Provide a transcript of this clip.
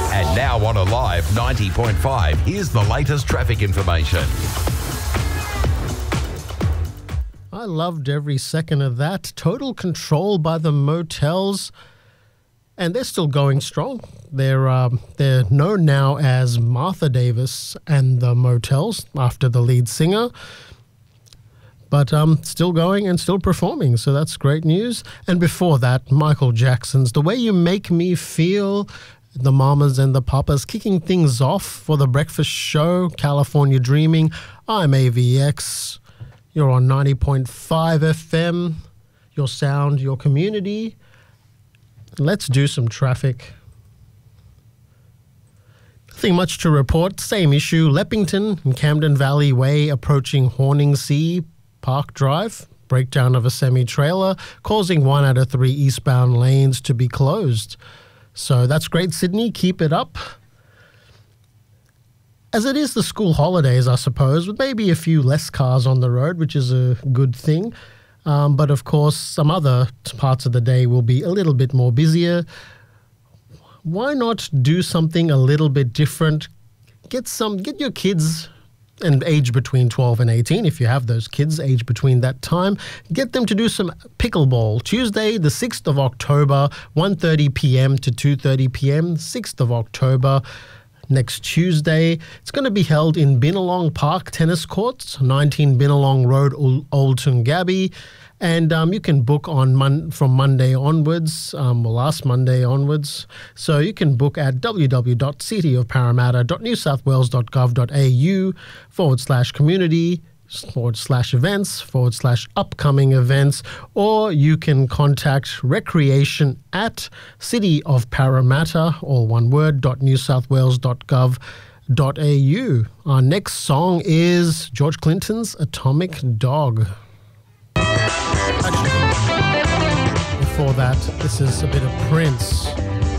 And now on Alive 90.5, here's the latest traffic information. I loved every second of that. Total control by the motels, and they're still going strong. They're known now as Martha Davis and the Motels after the lead singer, but still going and still performing, so that's great news. And before that, Michael Jackson's The Way You Make Me Feel, the Mamas and the Papas kicking things off for the breakfast show, California Dreaming. I'm AVX. You're on 90.5 FM, your sound, your community. Let's do some traffic. Nothing much to report. Same issue. Leppington and Camden Valley Way approaching Horningsea Park Drive. Breakdown of a semi-trailer causing 1 out of 3 eastbound lanes to be closed. So that's great, Sydney. Keep it up. As it is the school holidays, I suppose, with maybe a few less cars on the road, which is a good thing. But of course, some other parts of the day will be a little bit more busier. Why not do something a little bit different? Get your kids and age between 12 and 18, if you have those kids age between that time, get them to do some pickleball. Tuesday, the 6th of October, 1:30 p.m. to 2:30 p.m., 6th of October. Next Tuesday. It's going to be held in Binalong Park Tennis Courts, 19 Binalong Road, Old Toongabbie. And you can book on from Monday onwards, last Monday onwards. So you can book at www.cityofparramatta.newsouthwales.gov.au/community /events/upcoming events, or you can contact recreation@cityofparramatta, all one word, .newsouthwales.gov.au. Our next song is George Clinton's Atomic Dog. Actually, before that, this is a bit of Prince.